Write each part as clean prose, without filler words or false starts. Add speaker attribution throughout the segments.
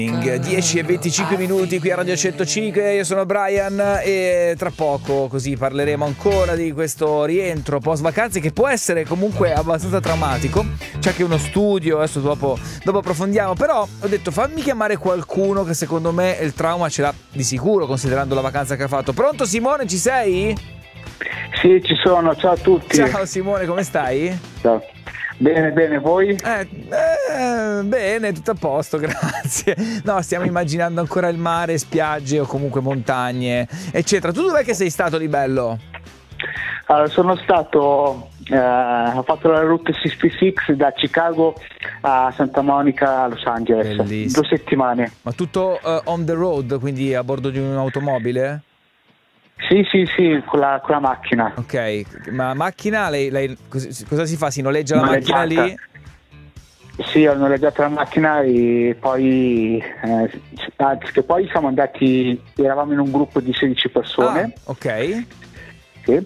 Speaker 1: 10:25 qui a Radio 105. Io sono Brian e tra poco così parleremo ancora di questo rientro post vacanze che può essere comunque abbastanza traumatico. C'è anche uno studio, adesso dopo approfondiamo, però ho detto fammi chiamare qualcuno che secondo me il trauma ce l'ha di sicuro considerando la vacanza che ha fatto. Pronto Simone, ci sei?
Speaker 2: Sì, ci sono, ciao a tutti.
Speaker 1: Ciao Simone, come stai?
Speaker 2: Ciao. Bene, voi?
Speaker 1: Bene, tutto a posto, grazie. No, stiamo immaginando ancora il mare, spiagge o comunque montagne, eccetera. Tu dov'è che sei stato di bello?
Speaker 2: Allora, sono stato, ho fatto la Route 66 da Chicago a Santa Monica a Los Angeles.
Speaker 1: Bellissimo.
Speaker 2: 2 settimane.
Speaker 1: Ma tutto on the road, quindi a bordo di un'automobile?
Speaker 2: Sì, con la macchina.
Speaker 1: Ok, ma macchina, lei cosa si fa? Si noleggia la macchina lì?
Speaker 2: Sì, ho noleggiato la macchina e poi che poi siamo andati, eravamo in un gruppo di 16 persone.
Speaker 1: Ah, ok.
Speaker 2: Sì,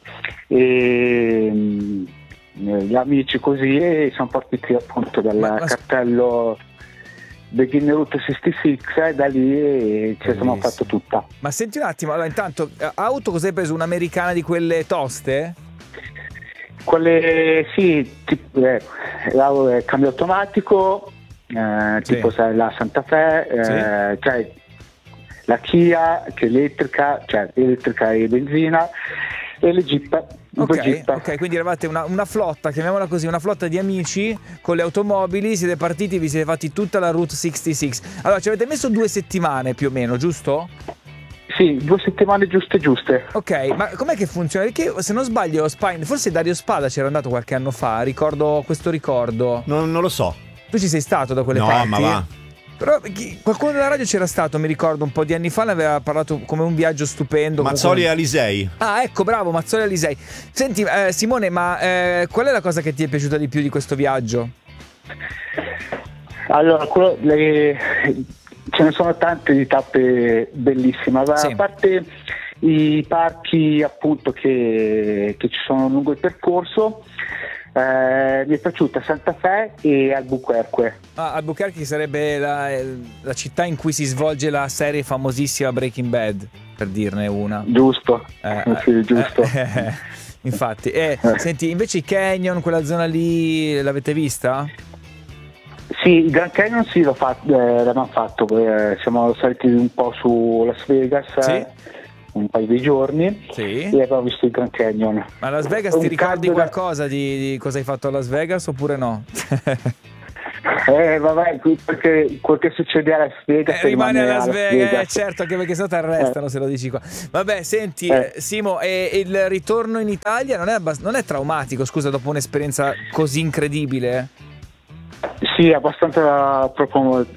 Speaker 2: e gli amici così e siamo partiti appunto dal cartello Begin Route 66 e da lì ce la siamo fatto tutta.
Speaker 1: Ma senti un attimo, allora intanto auto cos'hai preso? Un'americana di quelle toste?
Speaker 2: Quelle sì, tipo, cambio automatico, tipo sai, la Santa Fe, cioè la Kia che è elettrica, cioè elettrica e benzina, e le Jeep.
Speaker 1: Ok, quindi eravate una flotta, chiamiamola così, una flotta di amici con le automobili, siete partiti, vi siete fatti tutta la Route 66. Allora ci avete messo 2 settimane più o meno, giusto?
Speaker 2: Sì, 2 settimane giuste.
Speaker 1: Ok, ma com'è che funziona? Perché se non sbaglio Spine, forse Dario Spada c'era andato qualche anno fa, ricordo questo ricordo.
Speaker 3: Non lo so.
Speaker 1: Tu ci sei stato da quelle parti?
Speaker 3: No, ma va.
Speaker 1: Però qualcuno della radio c'era stato, mi ricordo un po' di anni fa, ne aveva parlato come un viaggio stupendo.
Speaker 3: Mazzoli e Alisei.
Speaker 1: Ah, ecco, bravo, Mazzoli e Alisei. Senti, Simone, ma qual è la cosa che ti è piaciuta di più di questo viaggio?
Speaker 2: Allora, ce ne sono tante di tappe bellissime, a parte i parchi appunto che ci sono lungo il percorso. Mi è piaciuta Santa Fe e Albuquerque.
Speaker 1: Albuquerque sarebbe la città in cui si svolge la serie famosissima Breaking Bad, per dirne una.
Speaker 2: Giusto, sì, giusto.
Speaker 1: Infatti, senti, invece i canyon, quella zona lì, l'avete vista?
Speaker 2: Sì, il Grand Canyon sì, l'abbiamo fatto, siamo saliti un po' su Las Vegas. Sì. Un paio di giorni e abbiamo visto il Grand Canyon.
Speaker 1: Ma a Las Vegas ti ricordi qualcosa di cosa hai fatto a Las Vegas oppure no?
Speaker 2: Vabbè, perché quel che succede a Las Vegas
Speaker 1: rimane a Las Vegas. Certo, anche perché se no ti arrestano se lo dici qua. Vabbè, senti Simo, e il ritorno in Italia non è traumatico, scusa, dopo un'esperienza così incredibile?
Speaker 2: Sì, abbastanza proprio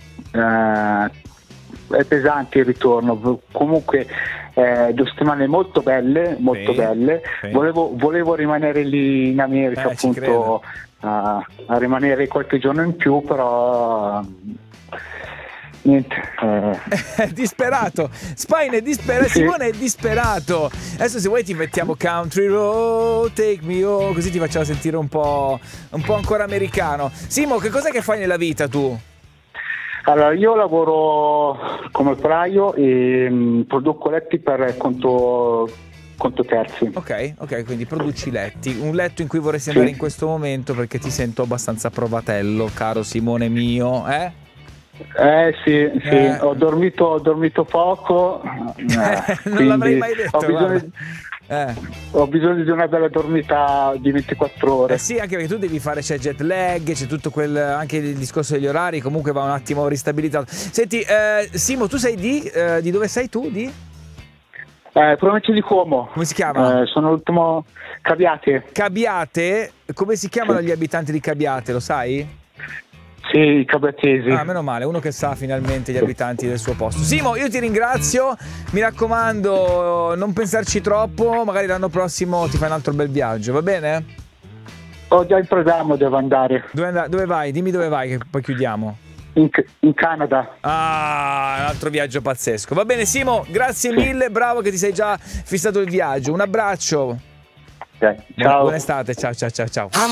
Speaker 2: è pesante il ritorno. Comunque 2 settimane molto belle. Volevo rimanere lì in America, appunto a rimanere qualche giorno in più, però niente.
Speaker 1: È disperato. Spine è disperato. Sì. Simone è disperato. Adesso se vuoi ti mettiamo Country Road, Take Me Home, così ti facciamo sentire un po' ancora americano. Simo, che cos'è che fai nella vita tu?
Speaker 2: Allora, io lavoro come operaio e produco letti per conto terzi.
Speaker 1: Ok, quindi produci letti. Un letto in cui vorresti andare in questo momento perché ti sento abbastanza provatello, caro Simone mio, eh?
Speaker 2: Sì. Ho dormito poco.
Speaker 1: Non l'avrei mai detto.
Speaker 2: Ho bisogno di una bella dormita di 24 ore.
Speaker 1: Sì, anche perché tu devi fare, c'è jet lag, c'è tutto anche il discorso degli orari, comunque va un attimo ristabilizzato. Senti, Simo, tu sei di dove sei tu? Di?
Speaker 2: Provincia di Como.
Speaker 1: Come si chiama?
Speaker 2: Sono l'ultimo Cabiate.
Speaker 1: Cabiate? Come si chiamano gli abitanti di Cabiate, lo sai?
Speaker 2: Sì, i cabiatesi.
Speaker 1: Meno male, uno che sa finalmente gli abitanti del suo posto. Simo, io ti ringrazio, mi raccomando, non pensarci troppo, magari l'anno prossimo ti fai un altro bel viaggio, va bene?
Speaker 2: Ho già in programma, devo andare.
Speaker 1: Dove vai? Dimmi dove vai, che poi chiudiamo.
Speaker 2: In Canada.
Speaker 1: Un altro viaggio pazzesco. Va bene, Simo, grazie mille, bravo che ti sei già fissato il viaggio. Un abbraccio.
Speaker 2: Ciao.
Speaker 1: Buona estate, ciao.